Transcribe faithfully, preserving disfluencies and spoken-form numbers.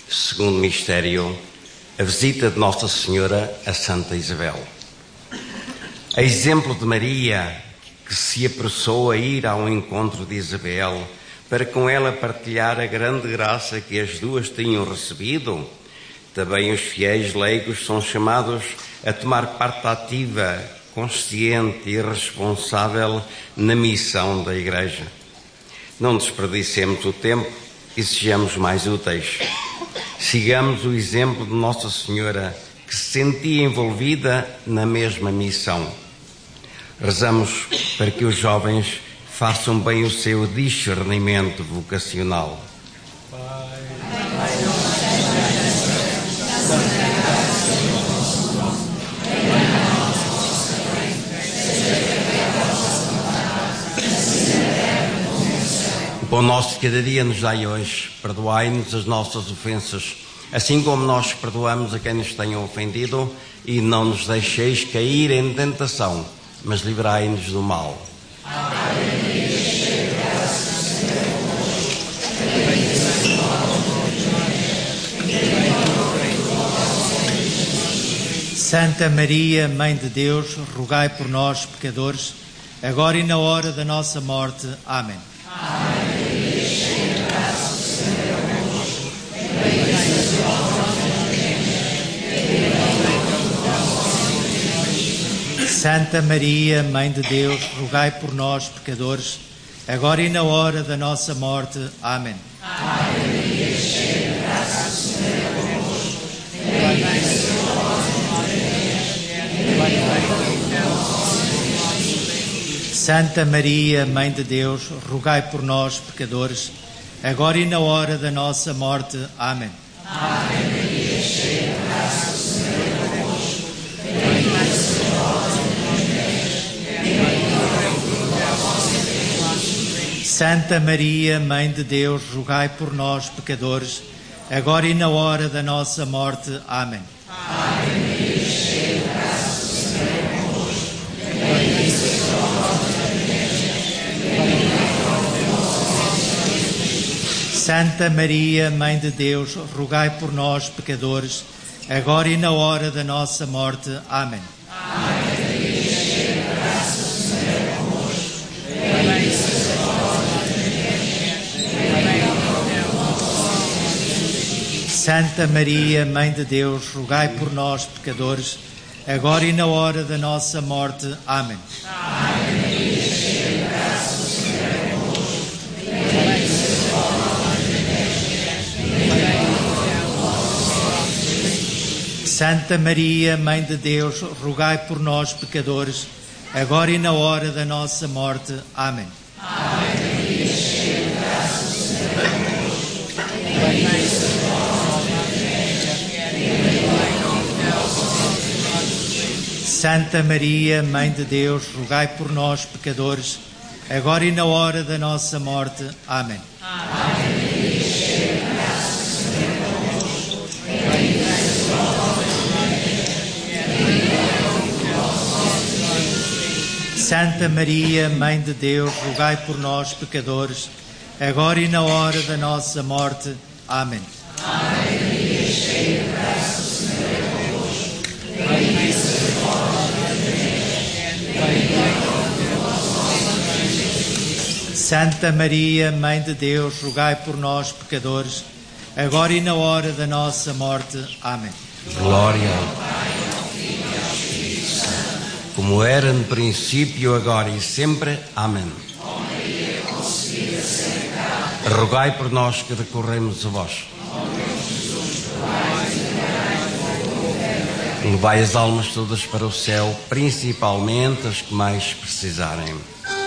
Segundo mistério, a visita de Nossa Senhora a Santa Isabel. A exemplo de Maria, que se apressou a ir ao encontro de Isabel para com ela partilhar a grande graça que as duas tinham recebido, também os fiéis leigos são chamados a tomar parte ativa, consciente e responsável na missão da Igreja. Não desperdicemos o tempo e sejamos mais úteis. Sigamos o exemplo de Nossa Senhora, que se sentia envolvida na mesma missão. Rezamos para que os jovens façam bem o seu discernimento vocacional. O pão nosso de cada dia nos dai hoje. Perdoai-nos as nossas ofensas, assim como nós perdoamos a quem nos tenha ofendido, e não nos deixeis cair em tentação, mas livrai-nos do mal. Santa Maria, Mãe de Deus, rogai por nós, pecadores, agora e na hora da nossa morte. Amém. Santa Maria, Mãe de Deus, rogai por nós, pecadores, agora e na hora da nossa morte. Amém. Santa Maria, Mãe de Deus, rogai por nós, pecadores, agora e na hora da nossa morte. Amém. Santa Maria, Mãe de Deus, rogai por nós, pecadores, agora e na hora da nossa morte. Amém. Santa Maria, Mãe de Deus, rogai por nós, pecadores, agora e na hora da nossa morte. Amém. Santa Maria, Mãe de Deus, rogai por nós, pecadores, agora e na hora da nossa morte. Amém. Santa Maria, Mãe de Deus, rogai por nós, pecadores, agora e na hora da nossa morte. Amém. Santa Maria, Mãe de Deus, rogai por nós, pecadores, agora e na hora da nossa morte. Amém. Santa Maria, Mãe de Deus, rogai por nós, pecadores, agora e na hora da nossa morte. Amém. Santa Maria, Mãe de Deus, rogai por nós, pecadores, agora e na hora da nossa morte. Amém. Glória ao Pai, ao Filho e ao Espírito Santo, como era no princípio, agora e sempre. Amém. Ó Maria, concebida sem pecado, rogai por nós que recorremos a vós. Levai as almas todas para o céu, principalmente as que mais precisarem.